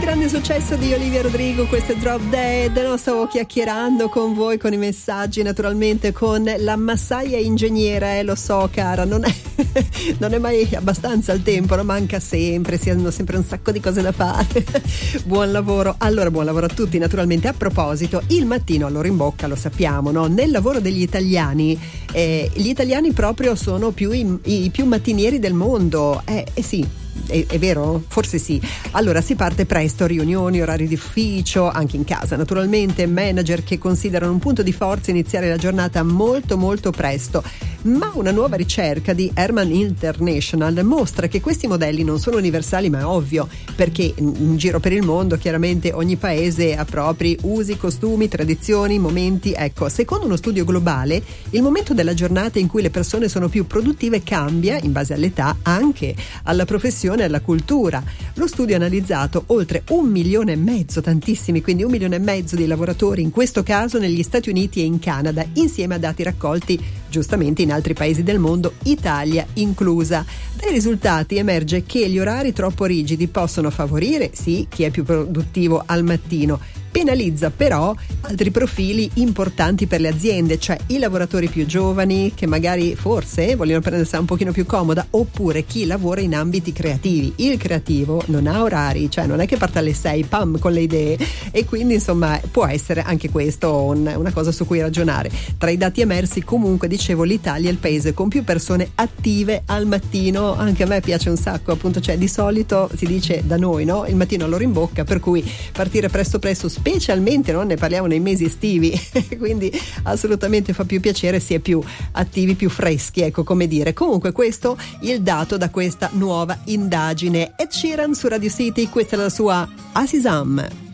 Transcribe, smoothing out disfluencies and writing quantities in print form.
grande successo di Olivia Rodrigo, questo è Drop Dead. No, stavo chiacchierando con voi, con i messaggi, naturalmente con la massaia ingegnere, lo so cara, non è mai abbastanza il tempo, no? Manca sempre, si hanno sempre un sacco di cose da fare. Buon lavoro. Allora, buon lavoro a tutti, naturalmente. A proposito, il mattino a loro in bocca, lo sappiamo, no? Nel lavoro degli italiani, gli italiani proprio sono i più mattinieri del mondo. Sì. È vero? Forse sì. Allora si parte presto, riunioni, orari di ufficio, anche in casa naturalmente, manager che considerano un punto di forza iniziare la giornata molto molto presto. Ma una nuova ricerca di Herman International mostra che questi modelli non sono universali, ma è ovvio, perché in giro per il mondo chiaramente ogni paese ha propri usi, costumi, tradizioni, momenti. Ecco, secondo uno studio globale, il momento della giornata in cui le persone sono più produttive cambia in base all'età, anche alla professione e alla cultura. Lo studio ha analizzato oltre 1,5 milioni, tantissimi, quindi 1,5 milioni di lavoratori, in questo caso negli Stati Uniti e in Canada, insieme a dati raccolti giustamente in altri paesi del mondo, Italia inclusa. Dai risultati emerge che gli orari troppo rigidi possono favorire, sì, chi è più produttivo al mattino, penalizza però altri profili importanti per le aziende, cioè i lavoratori più giovani che magari forse vogliono prendersela un pochino più comoda, oppure chi lavora in ambiti creativi. Il creativo non ha orari, cioè non è che parte alle 6 pam con le idee, e quindi insomma può essere anche questo una cosa su cui ragionare. Tra i dati emersi comunque, dicevo, l'Italia è il paese con più persone attive al mattino. Anche a me piace un sacco, appunto, cioè di solito si dice da noi, no? Il mattino all'ora in bocca, per cui partire presto specialmente, no? Ne parliamo nei mesi estivi, quindi assolutamente fa più piacere, si è più attivi, più freschi, ecco, come dire. Comunque questo il dato da questa nuova indagine. Ed Sheeran su Radio City, questa è la sua Asisam.